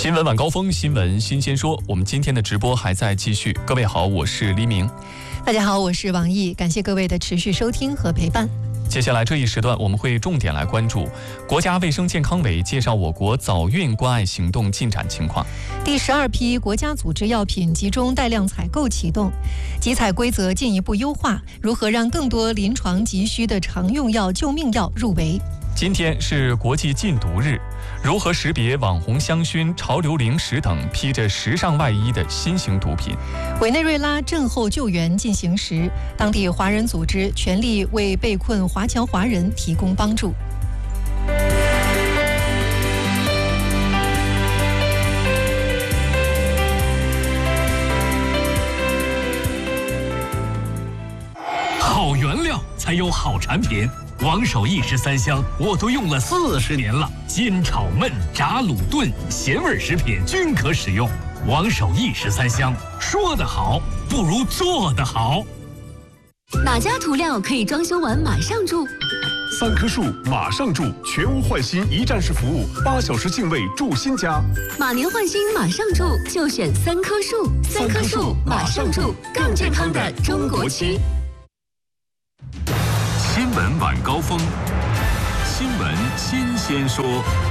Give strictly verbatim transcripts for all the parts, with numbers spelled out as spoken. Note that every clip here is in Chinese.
新闻晚高峰，新闻新鲜说。我们今天的直播还在继续。各位好，我是黎明。 大家好，我是王毅。感谢各位的持续收听和陪伴。 接下来这一时段，我们会重点来关注国家卫生健康委介绍我国早孕关爱行动进展情况。 第十二批国家组织药品集中带量采购启动，集采规则进一步优化，如何让更多临床急需的常用药、救命药入围？ 今天是国际禁毒日，如何识别网红香薰、潮流零食等披着时尚外衣的新型毒品？ 委内瑞拉震后救援进行时，当地华人组织全力为被困华侨华人提供帮助。 好原料才有好产品。王守义十三香我都用了四十年了，煎炒焖炸卤炖咸味食品均可使用。王守义十三香，说得好不如做得好。 哪家涂料可以装修完马上住？ 三棵树马上住，全屋换新一站式服务，八小时净位住新家。 马年换新马上住，就选三棵树。三棵树马上住，更健康的中国区。 新闻晚高峰，新闻新鲜说。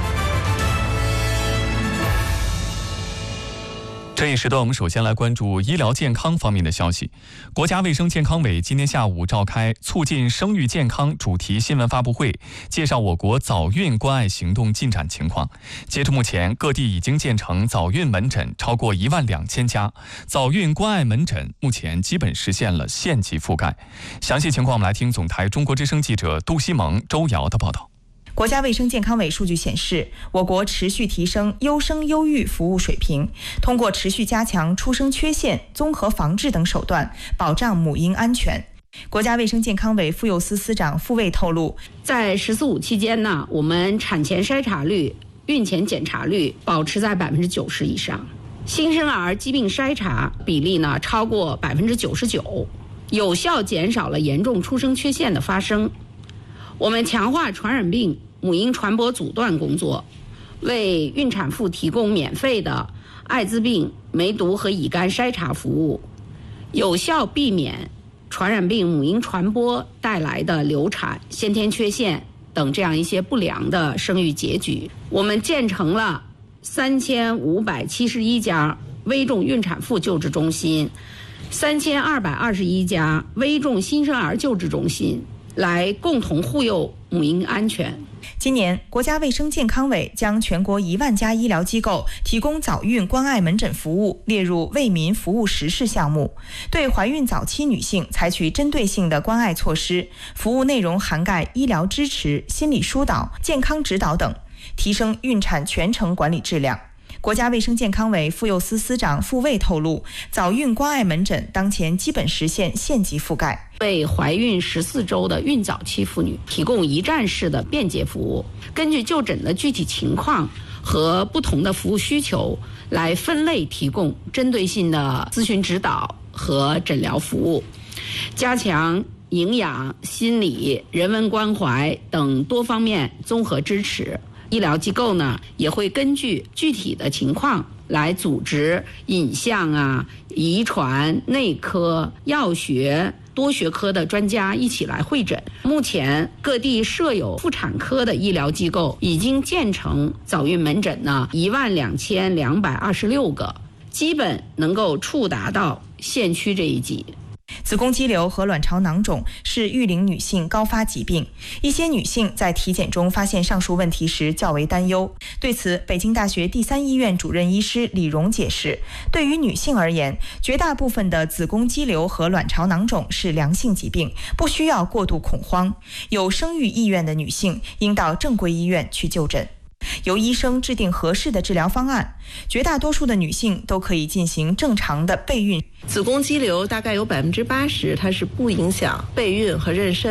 这一时段，我们首先来关注医疗健康方面的消息。国家卫生健康委今天下午召开促进生育健康主题新闻发布会，介绍我国早孕关爱行动进展情况。截至目前，各地已经建成早孕门诊超过一万两千家，早孕关爱门诊目前基本实现了县级覆盖。详细情况，我们来听总台中国之声记者杜西蒙、周瑶的报道。 国家卫生健康委数据显示，我国持续提升优生优育服务水平，通过持续加强出生缺陷、综合防治等手段，保障母婴安全。国家卫生健康委妇幼司司长傅卫透露， 在“十四五”期间呢，我们产前筛查率、孕前检查率保持在百分之九十以上，新生儿疾病筛查比例呢超过百分之九十九，有效减少了严重出生缺陷的发生。我们强化传染病母婴传播阻断工作，为孕产妇提供免费的艾滋病、梅毒和乙肝筛查服务，有效避免传染病母婴传播带来的流产、先天缺陷等这样一些不良的生育结局。我们建成了三千五百七十一家危重孕产妇救治中心，三千二百二十一家危重新生儿救治中心，来共同护佑母婴安全。 今年，国家卫生健康委将全国一万家医疗机构提供早孕关爱门诊服务列入为民服务实事项目，对怀孕早期女性采取针对性的关爱措施，服务内容涵盖医疗支持、心理疏导、健康指导等，提升孕产全程管理质量。国家卫生健康委妇幼司司长傅卫透露，早孕关爱门诊当前基本实现县级覆盖， 为怀孕十四周的孕早期妇女提供一站式的便捷服务，根据就诊的具体情况和不同的服务需求来分类提供针对性的咨询指导和诊疗服务，加强营养、心理、人文关怀等多方面综合支持。医疗机构呢也会根据具体的情况来组织影像啊、遗传、内科、药学多学科的专家一起来会诊。目前各地设有妇产科的医疗机构已经建成早孕门诊呢一万两千两百二十六个，基本能够触达到县区这一级。 子宫肌瘤和卵巢囊肿是育龄女性高发疾病，一些女性在体检中发现上述问题时较为担忧。对此，北京大学第三医院主任医师李荣解释，对于女性而言，绝大部分的子宫肌瘤和卵巢囊肿是良性疾病，不需要过度恐慌。有生育意愿的女性应到正规医院去就诊，由医生制定合适的治疗方案，绝大多数的女性都可以进行正常的备孕。 子宫肌瘤大概有百分之八十它是不影响备孕和妊娠的，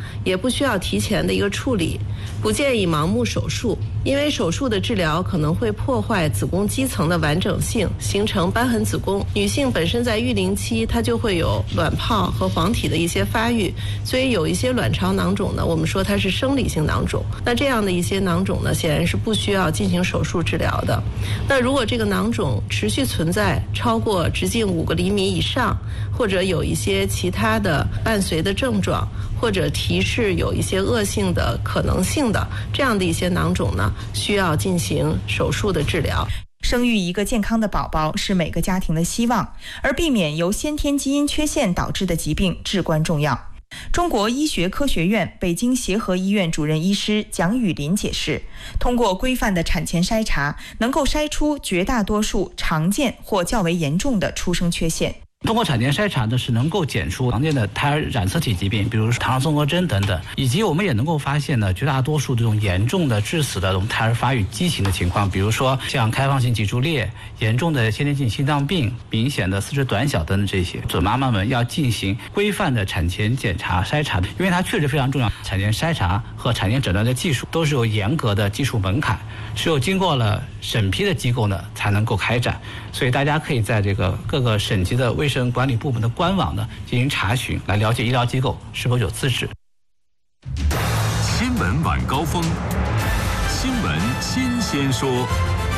也不需要提前的一个处理，不建议盲目手术，因为手术的治疗可能会破坏子宫肌层的完整性，形成瘢痕子宫。女性本身在育龄期，它就会有卵泡和黄体的一些发育，所以有一些卵巢囊肿呢，我们说它是生理性囊肿。那这样的一些囊肿呢，显然是不需要进行手术治疗的。那如果这个囊肿持续存在超过直径五个厘米以上，或者有一些其他的伴随的症状，或者提示有一些恶性的可能性的这样的一些囊肿呢，需要进行手术的治疗。 生育一个健康的宝宝是每个家庭的希望，而避免由先天基因缺陷导致的疾病至关重要。中国医学科学院北京协和医院主任医师蒋雨林解释，通过规范的产前筛查，能够筛出绝大多数常见或较为严重的出生缺陷。 通过产前筛查呢，是能够检出常见的胎儿染色体疾病，比如说唐氏综合征等等，以及我们也能够发现呢，绝大多数这种严重的致死的这种胎儿发育畸形的情况，比如说像开放性脊柱裂、严重的先天性心脏病、明显的四肢短小等等这些，准妈妈们要进行规范的产前检查筛查，因为它确实非常重要。产前筛查和产前诊断的技术都是有严格的技术门槛，只有经过了审批的机构呢才能够开展，所以大家可以在这个各个省级的卫生管理部门的官网呢进行查询，来了解医疗机构是否有资质。 新闻晚高峰，新闻新鲜说。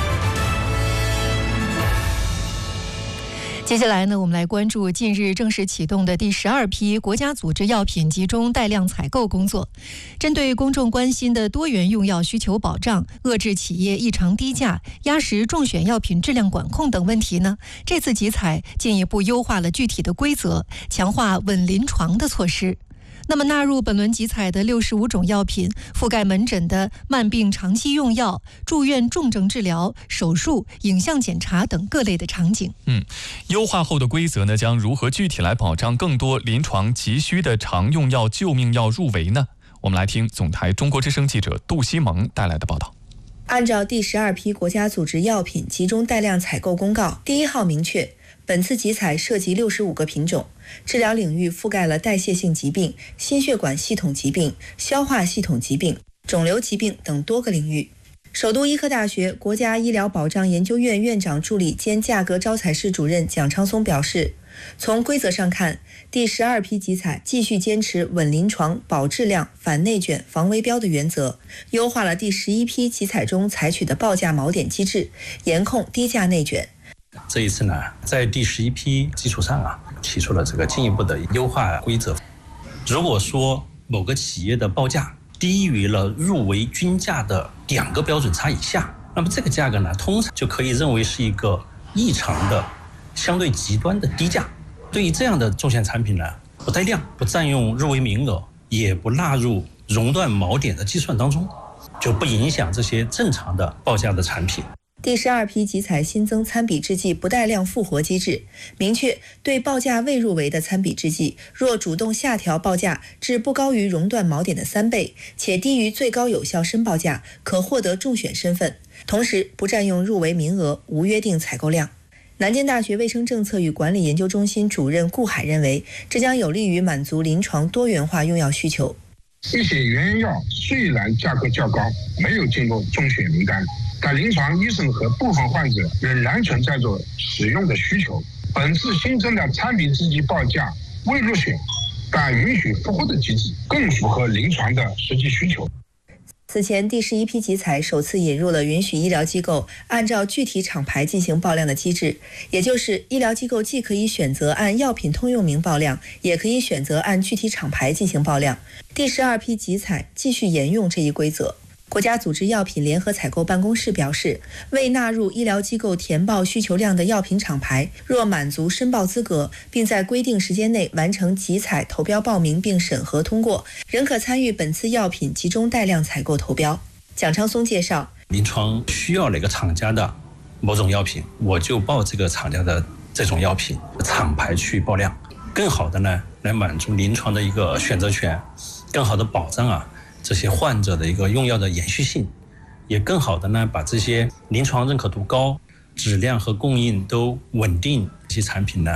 接下来呢，我们来关注近日正式启动的第十二批国家组织药品集中带量采购工作。针对公众关心的多元用药需求保障、遏制企业异常低价、压实中选药品质量管控等问题呢，这次集采进一步优化了具体的规则，强化稳临床的措施。那么纳入本轮集采的六十五种药品，覆盖门诊的慢病长期用药、住院重症治疗、手术、影像检查等各类的场景。 嗯，优化后的规则呢，将如何具体来保障更多临床急需的常用药、救命药入围呢？我们来听总台中国之声记者杜西蒙带来的报道。 按照第十二批国家组织药品集中带量采购公告第一号明确，本次集采涉及六十五个品种，治疗领域覆盖了代谢性疾病、心血管系统疾病、消化系统疾病、肿瘤疾病等多个领域。首都医科大学国家医疗保障研究院院长助理兼价格招采室主任蒋昌松表示，从规则上看，第十二批集采继续坚持稳临床、保质量、反内卷、防围标的原则，优化了第十一批集采中采取的报价锚点机制，严控低价内卷。 这一次呢，在第十一批基础上啊，提出了这个进一步的优化规则。如果说某个企业的报价低于了入围均价的两个标准差以下，那么这个价格呢，通常就可以认为是一个异常的、相对极端的低价。对于这样的中选产品呢，不带量、不占用入围名额，也不纳入熔断锚点的计算当中，就不影响这些正常的报价的产品。 第十二批集采新增参比制剂不带量复活机制，明确对报价未入围的参比制剂，若主动下调报价至不高于熔断锚点的三倍，且低于最高有效申报价，可获得中选身份，同时不占用入围名额，无约定采购量。南京大学卫生政策与管理研究中心主任顾海认为，这将有利于满足临床多元化用药需求。 一些原药虽然价格较高，没有进入中选名单，但临床医生和部分患者仍然存在着使用的需求。本次新增的参比制剂报价未入选但允许复活的机制，更符合临床的实际需求。 此前，第十一批集采首次引入了允许医疗机构按照具体厂牌进行报量的机制，也就是医疗机构既可以选择按药品通用名报量，也可以选择按具体厂牌进行报量。第十二批集采继续沿用这一规则。国家组织药品联合采购办公室表示，未纳入医疗机构填报需求量的药品厂牌，若满足申报资格，并在规定时间内完成集采投标报名并审核通过，仍可参与本次药品集中带量采购投标。蒋昌松介绍， 临床需要哪个厂家的某种药品，我就报这个厂家的这种药品厂牌去报量，更好的呢来满足临床的一个选择权，更好的保障啊这些患者的一个用药的延续性，也更好的呢把这些临床认可度高、质量和供应都稳定这些产品呢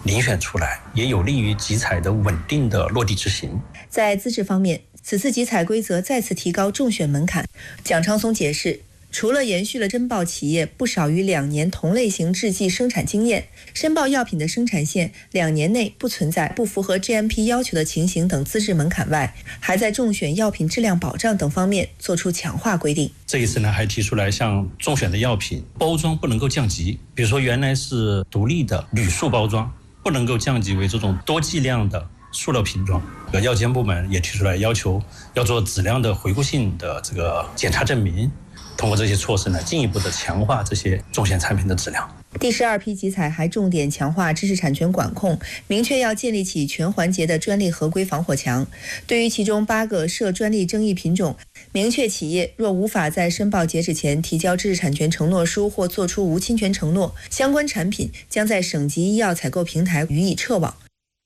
遴选出来，也有利于集采的稳定的落地执行。 在资质方面，此次集采规则再次提高中选门槛。蒋昌松解释，除了延续了申报企业不少于两年同类型制剂生产经验，申报药品的生产线两年内不存在不符合 G M P 要求的情形等资质门槛外，还在中选药品质量保障等方面做出强化规定。 这一次呢，还提出来像中选的药品包装不能够降级，比如说原来是独立的铝塑包装，不能够降级为这种多剂量的塑料瓶装。药监部门也提出来要求要做质量的回顾性的这个检查证明，通过这些措施呢，进一步的强化这些中选产品的质量。 第十二批集采还重点强化知识产权管控，明确要建立起全环节的专利合规防火墙。对于其中八个涉专利争议品种，明确企业若无法在申报截止前提交知识产权承诺书或作出无侵权承诺，相关产品将在省级医药采购平台予以撤网。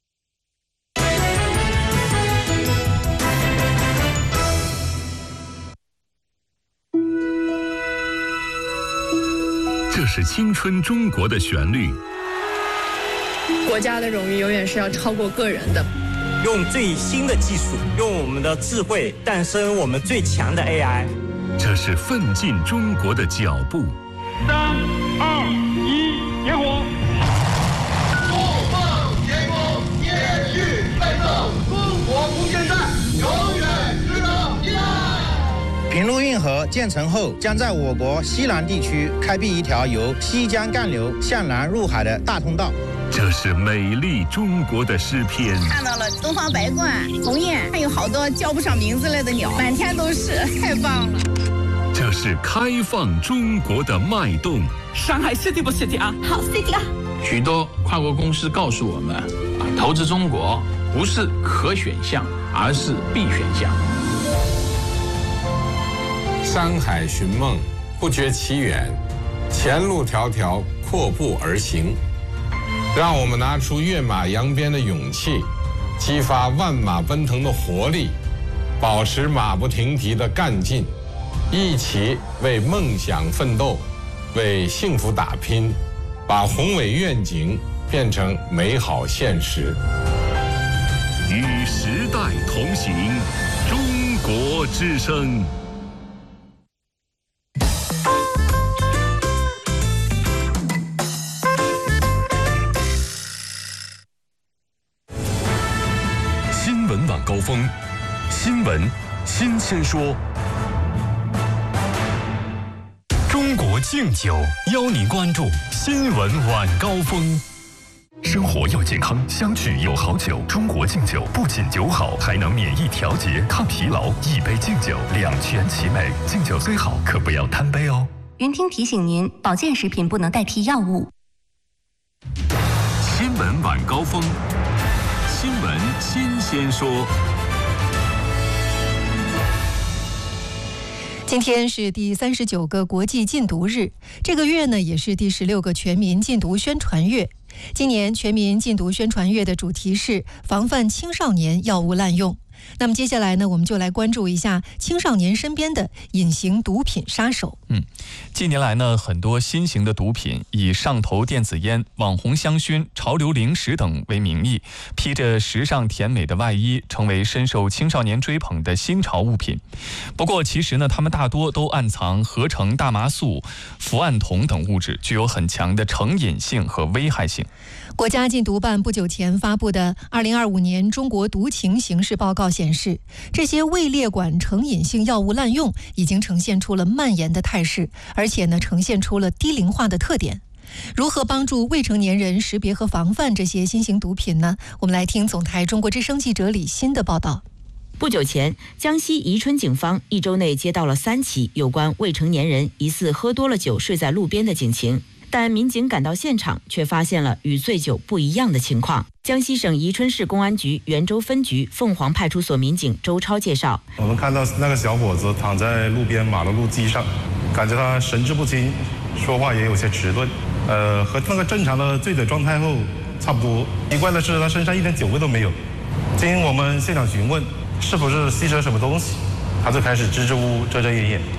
这是青春中国的旋律。 国家的荣誉永远是要超过个人的。 用最新的技术，用我们的智慧诞生我们最强的 A I。 这是奋进中国的脚步。 三二一，点火！不放前功，延续奋斗，中国不现代，永远值得依赖。 平陆运河建成后，将在我国西南地区开辟一条由西江干流向南入海的大通道。 这是美丽中国的诗篇。 看到了东方白鹳、鸿雁，还有好多叫不上名字来的鸟，满天都是，太棒了。 这是开放中国的脉动。 上海 City 不 City 啊？ 好 City 啊！ 许多跨国公司告诉我们，啊，投资中国不是可选项，而是必选项。 山海寻梦，不觉其远，前路迢迢，阔步而行。让我们拿出跃马扬鞭的勇气，激发万马奔腾的活力，保持马不停蹄的干劲，一起为梦想奋斗，为幸福打拼，把宏伟愿景变成美好现实。 与时代同行，中国之声。新闻晚高峰，新闻新鲜说。 中国敬酒邀您关注新闻晚高峰。 生活要健康，相聚有好酒。中国敬酒不仅酒好，还能免疫调节、抗疲劳。一杯敬酒，两全其美。敬酒虽好，可不要贪杯哦。 云听提醒您，保健食品不能代替药物。 新闻晚高峰，新闻新鲜说。 今天是第三十九个国际禁毒日，这个月呢也是第十六个全民禁毒宣传月。今年全民禁毒宣传月的主题是防范青少年药物滥用。那么接下来呢，我们就来关注一下青少年身边的隐形毒品杀手。 嗯，近年来呢，很多新型的毒品以上头电子烟、网红香薰、潮流零食等为名义，披着时尚甜美的外衣，成为深受青少年追捧的新潮物品。不过，其实呢，它们大多都暗藏合成大麻素、伏胺酮等物质，具有很强的成瘾性和危害性。 国家禁毒办不久前发布的二零二五年中国毒情形势报告显示，这些未列管成瘾性药物滥用已经呈现出了蔓延的态势，而且呢，呈现出了低龄化的特点。如何帮助未成年人识别和防范这些新型毒品呢？我们来听总台中国之声记者李欣的报道。 不久前，江西宜春警方一周内接到了三起有关未成年人疑似喝多了酒睡在路边的警情。但民警赶到现场，却发现了与醉酒不一样的情况。江西省宜春市公安局袁州分局凤凰派出所民警周超介绍， 我们看到那个小伙子躺在路边马路路基上，感觉他神志不清，说话也有些迟钝，呃，和那个正常的醉酒状态后差不多。奇怪的是，他身上一点酒味都没有。经我们现场询问是不是吸食了什么东西，他就开始支支吾吾、遮遮掩掩。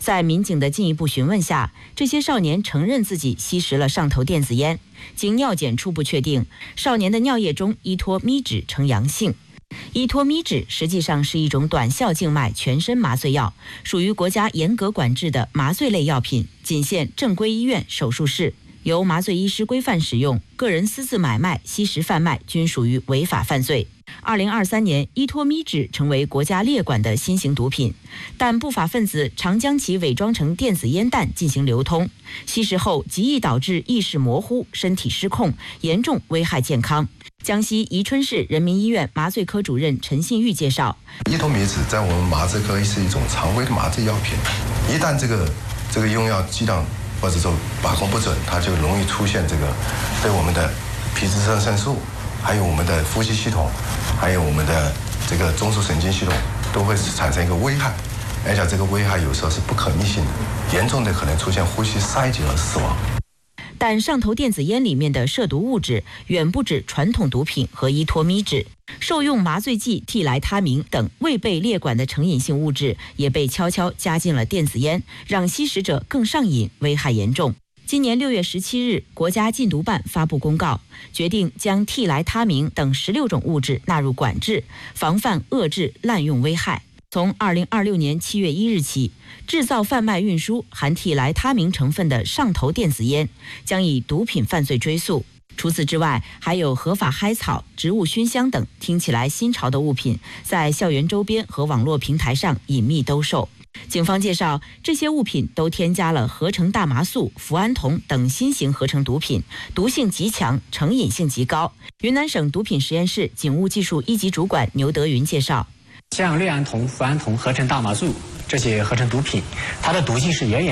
在民警的进一步询问下，这些少年承认自己吸食了上头电子烟。经尿检初步确定，少年的尿液中依托咪酯呈阳性。依托咪酯实际上是一种短效静脉全身麻醉药，属于国家严格管制的麻醉类药品，仅限正规医院手术室，由麻醉医师规范使用，个人私自买卖、吸食贩卖均属于违法犯罪。二零二三年，依托咪酯成为国家列管的新型毒品，但不法分子常将其伪装成电子烟弹进行流通，吸食后极易导致意识模糊、身体失控，严重危害健康。江西宜春市人民医院麻醉科主任陈信玉介绍， 依托咪酯在我们麻醉科是一种常规的麻醉药品，一旦这个这个用药剂量或者说把控不准，它就容易出现这个对我们的皮质肾上素，还有我们的呼吸系统，还有我们的这个中枢神经系统都会产生一个危害，而且这个危害有时候是不可逆性的，严重的可能出现呼吸衰竭而死亡。 但上头电子烟里面的涉毒物质远不止传统毒品和依托咪酯，受用麻醉剂替来他明等未被列管的成瘾性物质也被悄悄加进了电子烟，让吸食者更上瘾，危害严重。今年六月十七日，国家禁毒办发布公告，决定将替来他明等十六种物质纳入管制，防范遏制滥用危害。从二零二六年七月一日起，制造、贩卖、运输含替来他明成分的上头电子烟将以毒品犯罪追诉。除此之外，还有合法嗨草、植物熏香等听起来新潮的物品，在校园周边和网络平台上隐秘兜售。警方介绍，这些物品都添加了合成大麻素、福安酮等新型合成毒品，毒性极强，成瘾性极高。云南省毒品实验室警务技术一级主管牛德云介绍， 像氯胺酮、福胺酮、合成大麻素这些合成毒品，它的毒性是远远